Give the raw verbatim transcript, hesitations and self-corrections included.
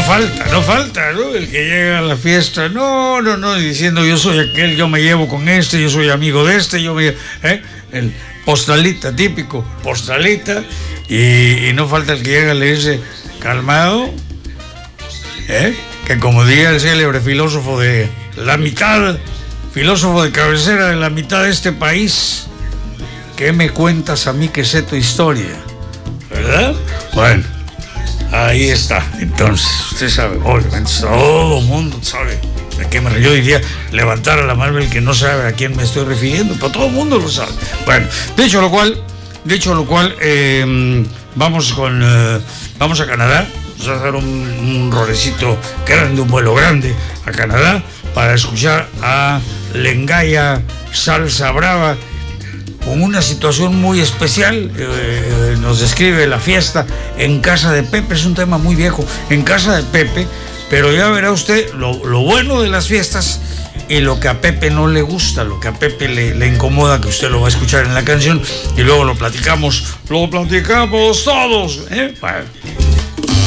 falta, no falta, ¿no? El que llega a la fiesta, no, no, no, diciendo yo soy aquel, yo me llevo con este, yo soy amigo de este, yo me... ¿eh? El postalita, típico, postalita, y, y no falta el que llega y le dice, calmado, ¿eh? Que como diría el célebre filósofo de la mitad, filósofo de cabecera de la mitad de este país, ¿qué me cuentas a mí que sé tu historia? ¿Verdad? Bueno, ahí está. Entonces, usted sabe, obviamente todo el mundo sabe a qué me... Yo diría levantar a la mano el que no sabe a quién me estoy refiriendo, pero todo el mundo lo sabe. Bueno, dicho lo cual, dicho lo cual, eh, vamos con, eh, vamos a Canadá. Vamos a dar un, un rolecito grande, un vuelo grande a Canadá para escuchar a Lengaya Salsa Brava con una situación muy especial. Eh, nos describe la fiesta en casa de Pepe. Es un tema muy viejo, en casa de Pepe, pero ya verá usted lo, lo bueno de las fiestas y lo que a Pepe no le gusta, lo que a Pepe le, le incomoda, que usted lo va a escuchar en la canción y luego lo platicamos, lo platicamos todos, ¿eh? Bueno.